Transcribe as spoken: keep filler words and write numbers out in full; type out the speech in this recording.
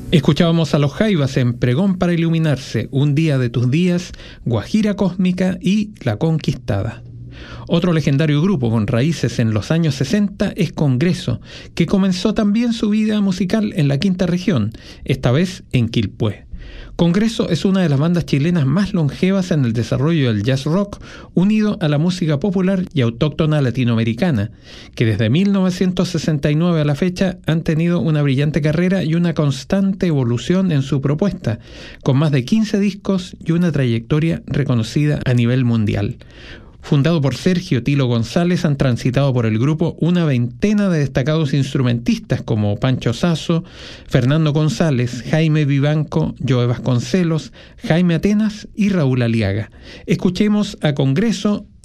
Escuchábamos a los Jaivas en Pregón para Iluminarse, Un día de tus días, Guajira Cósmica y La Conquistada. Otro legendario grupo con raíces en los años sesenta es Congreso, que comenzó también su vida musical en la quinta región, esta vez en Quilpué. Congreso es una de las bandas chilenas más longevas en el desarrollo del jazz rock, unido a la música popular y autóctona latinoamericana, que desde mil novecientos sesenta y nueve a la fecha han tenido una brillante carrera y una constante evolución en su propuesta, con más de quince discos y una trayectoria reconocida a nivel mundial. Fundado por Sergio Tilo González, han transitado por el grupo una veintena de destacados instrumentistas como Pancho Sasso, Fernando González, Jaime Vivanco, Joe Vasconcelos, Jaime Atenas y Raúl Aliaga. Escuchemos a Congreso